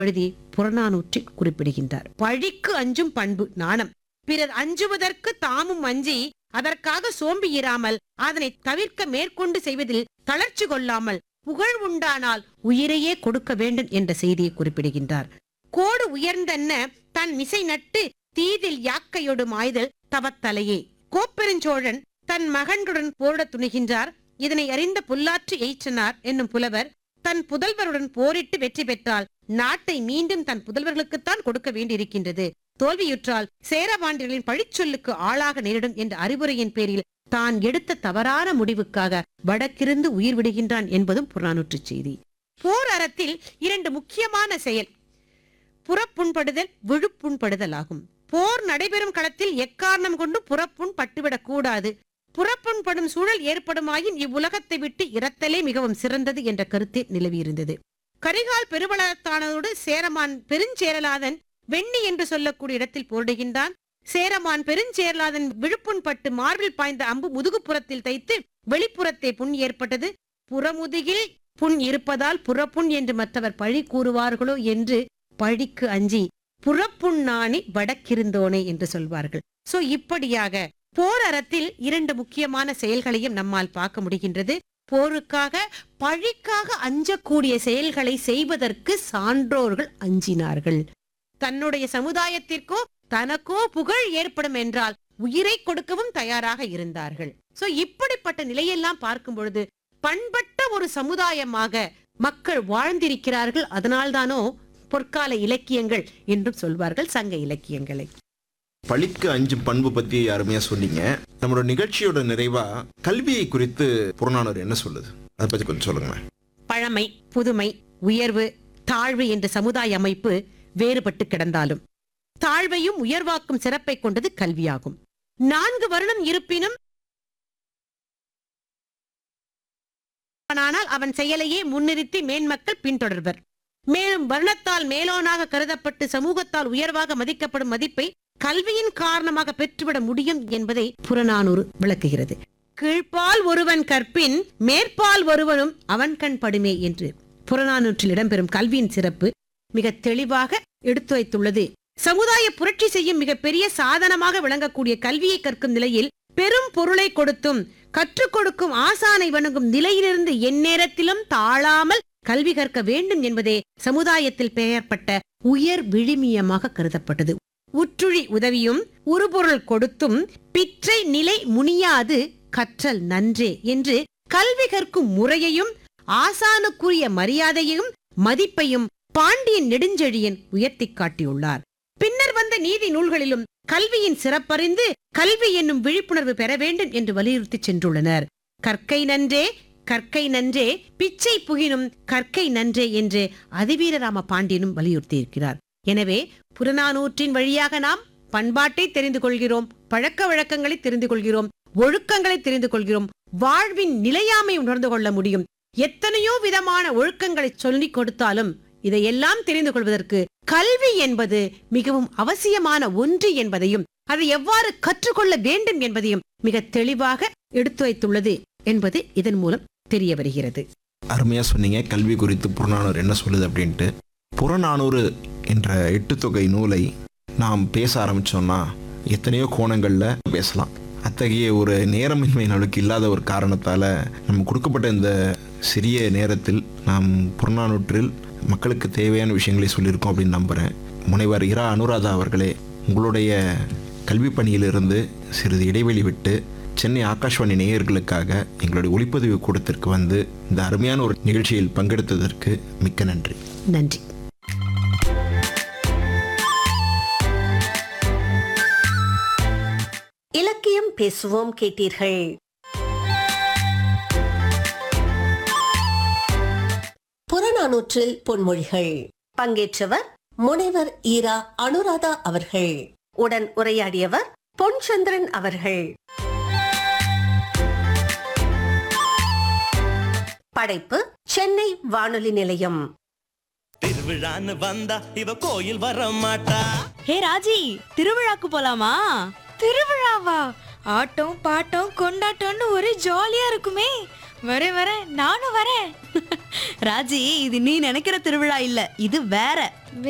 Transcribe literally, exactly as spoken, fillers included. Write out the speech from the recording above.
எழுதி புறநானூற்றில் குறிப்பிடுகின்றார். பழிக்கு அஞ்சும் பண்பு நாணம். பிறர் அஞ்சுவதற்கு தாமும் அஞ்சி அதற்காக சோம்பியிராமல் அதனை தவிர்க்க மேற்கொண்டு செய்வதில் தளர்ச்சி கொள்ளாமல் புகழ் உண்டானால் உயிரையே கொடுக்க வேண்டும் என்ற செய்தியை குறிப்பிடுகின்றார். கோடு உயர்ந்தன்ன தன் மிசை நட்டு தீதில் யாக்கையொடு மாய்தல் தவத்தலையே. கோப்பெருஞ்சோழன் தன் மகன்களுடன் போரிட துணிகின்றார். இதனை அறிந்த புல்லாற்று எயிற்றனார் என்னும் புலவர் தன் புதல்வருடன் போரிட்டு வெற்றி பெற்றால் நாட்டை மீண்டும் தன் புதல்வர்களுக்குத்தான் கொடுக்க வேண்டியிருக்கின்றது. தோல்வியுற்றால் சேரபாண்டியர்களின் பழிச்சொல்லுக்கு ஆளாக நேரிடும் என்ற அறிவுரையின் பேரில் தான் எடுத்த தவறான முடிவுக்காக வடக்கிருந்து உயிர் விடுகின்றான் என்பதும் புறநானூற்று செய்தி. போர் அறத்தில் இரண்டு முக்கியமான செயல் புறப்புண்படுதல், விழுப்புண்படுதல் ஆகும். போர் நடைபெறும் களத்தில் எக்காரணம் கொண்டு புறப்புண் பட்டுவிடக் கூடாது. புறப்புண்படும் சூழல் ஏற்படுமாயின் இவ்வுலகத்தை விட்டு இரத்தலே மிகவும் சிறந்தது என்ற கருத்து நிலவியிருந்தது. கரிகால் பெருவளத்தானதோடு சேரமான் பெருஞ்சேரலாதன் வெண்ணி என்று சொல்லக்கூடிய இடத்தில் போரிடுகின்றான். சேரமான் பெருஞ்சேரலாதன் விழுப்புண் பட்டு மார்பில் பாய்ந்த அம்பு முதுகுப்புறத்தில் தைத்து வெளிப்புறத்தே புண் ஏற்பட்டது. புறமுதுகில் புண் இருப்பதால் புறப்புண் என்று மற்றவர் பழி கூறுவார்களோ என்று பழிக்கு அஞ்சி புறப்புண்ணாணி வடக்கிருந்தோனே என்று சொல்வார்கள். சோ இப்படியாக போர் அறத்தில் இரண்டு முக்கியமான செயல்களையும் நம்மால் பார்க்க முடிகின்றது. போருக்காக பழிக்காக அஞ்சக்கூடிய செயல்களை செய்வதற்கு சான்றோர்கள் அஞ்சினார்கள். தன்னுடைய சமுதாயத்திற்கோ தனக்கோ புகழ் ஏற்படும் என்றால் உயிரை கொடுக்கவும் தயாராக இருந்தார்கள். சோ இப்படிப்பட்ட நிலையெல்லாம் பார்க்கும் பொழுது பண்பட்ட ஒரு சமுதாயமாக மக்கள் வாழ்ந்திருக்கிறார்கள். அதனால்தானோ பொற்கால இலக்கியங்கள் என்றும் சொல்வார்கள் சங்க இலக்கியங்களை. பழிக்கு அஞ்சு பண்பு பத்தி அருமையா சொன்னீங்க. நம்மளோட நிகழ்ச்சியோட நிறைவா கல்வியை குறித்து புறநானூறு என்ன சொல்லுது, அதை பத்தி கொஞ்சம் சொல்லுங்க. பழமை, புதுமை, உயர்வு, தாழ்வு என்ற சமுதாய அமைப்பு வேறுபட்டு கிடந்தாலும் தாழ்வையும் உயர்வாக்கும் சிறப்பை கொண்டது கல்வியாகும். நான்கு வருடம் இருப்பினும் ஆனால் அவன் செயலையே முன்னிறுத்தி மேன்மக்கள் பின்தொடர்வர். மேலும் வருணத்தால் மேலோனாக கருதப்பட்டு சமூகத்தால் உயர்வாக மதிக்கப்படும் மதிப்பை கல்வியின் காரணமாக பெற்றுவிட முடியும் என்பதை புறநானூறு விளக்குகிறது. கீழ்ப்பால் ஒருவன் கற்பின் மேற்பால் ஒருவனும் அவன் கண் படுமே என்று புறநானூற்றில் இடம்பெறும் கல்வியின் சிறப்பு மிக தெளிவாக எடுத்துரைத்துள்ளது. சமுதாய புரட்சி செய்யும் மிகப்பெரிய சாதனமாக விளங்கக்கூடிய கல்வியை கற்கும் நிலையில் பெரும் பொருளை கொடுத்தும் கற்றுக் கொடுக்கும் ஆசானை வணங்கும் நிலையிலிருந்து எந்நேரத்திலும் தாழாமல் கல்வி கற்க வேண்டும் என்பதே சமுதாயத்தில் பெயர்பட்ட உயர் விழுமியமாக கருதப்பட்டது. உற்றுழி உதவியும் உருபொருள் கொடுத்தும் பிற்றை நிலை முனியாது கற்றல் நன்றே என்று கல்வி கற்கும் முறையையும் ஆசானுக்குரிய மரியாதையையும் மதிப்பையும் பாண்டியன் நெடுஞ்செழியன் உயர்த்தி காட்டியுள்ளார். பின்னர் வந்த நீதி நூல்களிலும் கல்வியின் சிறப்பறிந்து கல்வி என்னும் விழிப்புணர்வு பெற வேண்டும் என்று வலியுறுத்தி சென்றுள்ளனர். கற்கை நன்றே கற்கை நன்றே பிச்சை புகினும் கற்கை நன்றே என்று அதிவீரராம பாண்டியனும் வலியுறுத்தி இருக்கிறார். எனவே புறநானூற்றின் வழியாக நாம் பண்பாட்டை தெரிந்து கொள்கிறோம், பழக்க வழக்கங்களை தெரிந்து கொள்கிறோம், ஒழுக்கங்களை தெரிந்து கொள்கிறோம், வாழ்வின் நிலையாமை உணர்ந்து கொள்ள முடியும். எத்தனையோ விதமான ஒழுக்கங்களை சொல்லிக் கொடுத்தாலும் இதையெல்லாம் தெரிந்து கொள்வதற்கு கல்வி என்பது மிகவும் அவசியமான ஒன்று என்பதையும் அதை எவ்வாறு கற்றுக்கொள்ள வேண்டும் என்பதையும் மிக தெளிவாக எடுத்துரைத்துள்ளது என்பது இதன் மூலம் தெரிய வருகிறது. அருமையா சொன்னீங்க கல்வி குறித்து புறநானூறு என்ன சொல்லுது அப்படின்ட்டு. புறநானூறு என்ற எட்டு தொகை நூலை நாம் பேச ஆரம்பிச்சோம்னா எத்தனையோ கோணங்கள்ல பேசலாம். அத்தகைய ஒரு நேரமின்மை நமக்கு இல்லாத ஒரு காரணத்தால நம்ம கொடுக்கப்பட்ட இந்த சிறிய நேரத்தில் நாம் புறநானூற்றில் மக்களுக்கு தேவையான விஷயங்களை சொல்லியிருக்கோம் அப்படின்னு நம்புகிறேன். முனைவர் இரா அனுராதா அவர்களே, உங்களுடைய கல்வி பணியிலிருந்து சிறிது இடைவெளி விட்டு சென்னை ஆகாஷ்வாணி நேயர்களுக்காக எங்களுடைய ஒளிப்பதிவு கூடத்திற்கு வந்து இந்த அருமையான ஒரு நிகழ்ச்சியில் பங்கெடுத்ததற்கு மிக்க நன்றி. நன்றி. இலக்கியம் பேசுவோம் கேட்டீர்கள். புறநானூற்றில் பொன்மொழிகள். பங்கேற்றவர் முனைவர் ஈரா அனுராதா அவர்கள். உடன் உரையாடியவர் பொன்சந்திரன் அவர்கள். படைப்பு சென்னை வானொலி நிலையம். திருவிழான்னு வந்தா இவ கோயில் வர மாட்டா. ஹே ராஜி, திருவிழாக்கு போலாமா? திருவிழாவா? ஆட்டம் பாட்டம் கொண்டாட்டம்னு ஒரே ஜாலியா இருக்குமே. வரேன் வரேன் நானும் வரேன். ராஜி, இது நீ நினைக்கிற திருவிழா இல்ல, இது வேற.